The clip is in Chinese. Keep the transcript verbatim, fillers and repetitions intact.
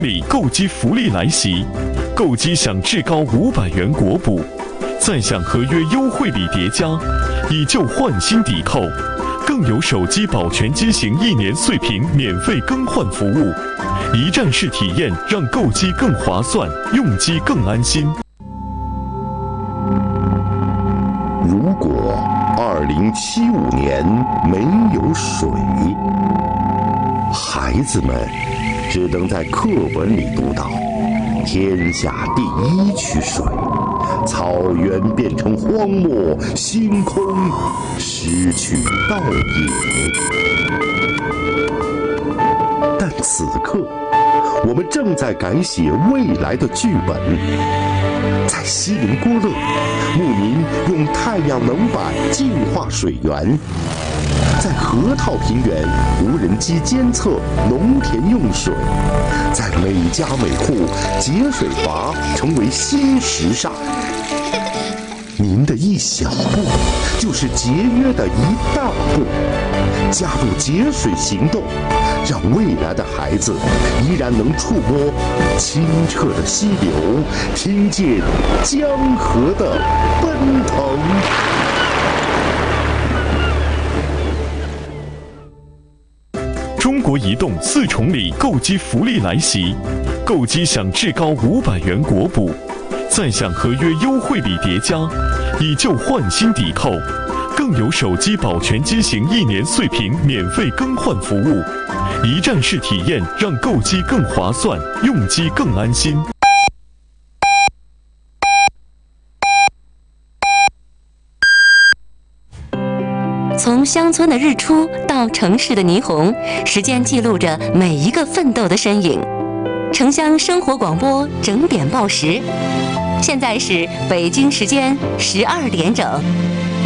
里购机福利来袭，购机享至高五百元国补，再享合约优惠礼叠加，以旧换新抵扣，更有手机保全机型一年碎屏免费更换服务，一站式体验让购机更划算，用机更安心。 如果二零七五年没有水，孩子们只能在课本里读到天下第一区水，草原变成荒漠，星空失去倒影。但此刻，我们正在改写未来的剧本。在锡林郭勒，牧民用太阳能板净化水源；在河套平原，无人机监测农田用水；在每家每户，节水阀成为新时尚。您的一小步，就是节约的一大步。加入节水行动，让未来的孩子依然能触摸清澈的溪流，听见江河的奔腾。 中国移动四重礼购机福利来袭，购机享至高五百元国补，再享合约优惠礼叠加，以旧换新抵扣，更有手机保全机型一年碎屏免费更换服务，一站式体验让购机更划算，用机更安心。 从乡村的日出到城市的霓虹，时间记录着每一个奋斗的身影。城乡生活广播整点报时，现在是北京时间十二点整。